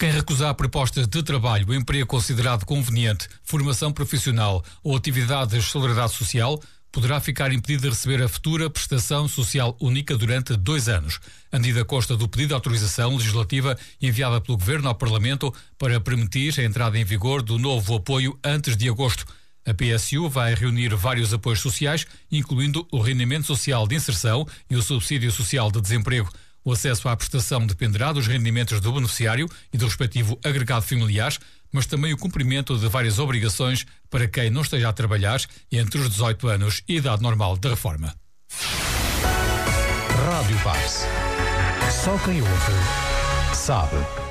Quem recusar propostas de trabalho, emprego considerado conveniente, formação profissional ou atividades de solidariedade social poderá ficar impedido de receber a futura prestação social única durante 2 anos. A medida consta do pedido de autorização legislativa enviada pelo Governo ao Parlamento para permitir a entrada em vigor do novo apoio antes de agosto. A PSU vai reunir vários apoios sociais, incluindo o rendimento social de inserção e o subsídio social de desemprego. O acesso à prestação dependerá dos rendimentos do beneficiário e do respectivo agregado familiar, mas também o cumprimento de várias obrigações para quem não esteja a trabalhar entre os 18 anos e a idade normal da reforma. Rádio Paz. Só quem ouve sabe.